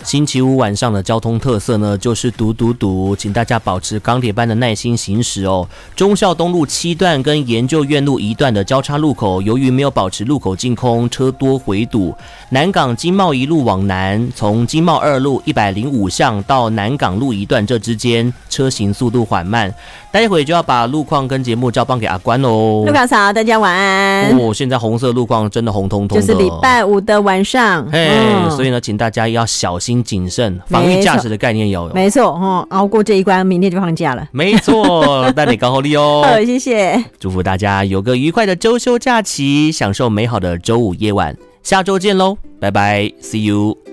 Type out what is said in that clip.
星期五晚上的交通特色呢，就是堵，请大家保持钢铁般的耐心行驶哦。忠孝东路7段跟研究院路1段的交叉路口，由于没有保持路口净空，车多回堵。南港经贸1路往南，从经贸2路105巷到南港路1段这之间，车行速度缓慢。待会就要把路况跟节目交棒给阿关喽。 陆考嫂，大家晚安。 现在红色路况真的红彤彤的， 就是礼拜5的晚上。 所以呢，请大家要小心谨慎，防御驾驶的概念要有。 没错，熬过这一关，明天就放假了。 没错，带你搞好利哦。 谢谢， 祝福大家有个愉快的周休假期，享受美好的周五夜晚。下周见喽，拜拜 ，See you。